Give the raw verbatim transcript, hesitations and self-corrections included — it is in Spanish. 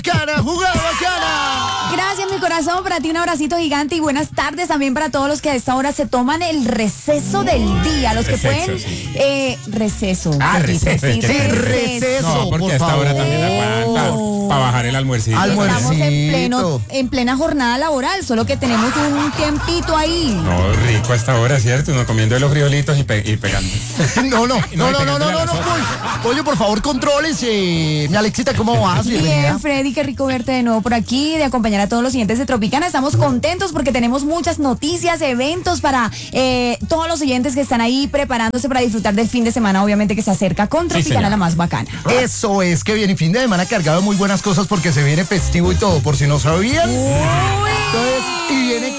Cara, jugada bacana. Gracias, mi corazón, para ti un abracito gigante y buenas tardes también para todos los que a esta hora se toman el receso del día, los que Receso, pueden sí. eh, receso. Ah, Repito, receso, sí, es que- receso. No, porque por a esta hora favor. también aguanta para bajar el almuercito. Almuercito. Estamos en pleno, en plena jornada laboral, solo que tenemos un tiempito ahí. No, rico a esta hora, ¿cierto? Uno comiendo los frijolitos y, pe y pegando. No, no, no, No, no, no, no, pegándole no, a no, las Pollo. Pollo, por favor, controles. Mi Alexita, ¿cómo vas? Bienvenida. Bien, Freddy, qué rico verte de nuevo por aquí, de acompañar a todos los siguientes de Tropicana. Estamos contentos porque tenemos muchas noticias, eventos para eh, todos los oyentes que están ahí preparándose para disfrutar del fin de semana, obviamente que se acerca con Tropicana, señor. la más bacana. Eso es que viene fin de semana cargado de muy buenas cosas porque se viene festivo y todo, por si no sabían. Entonces, y viene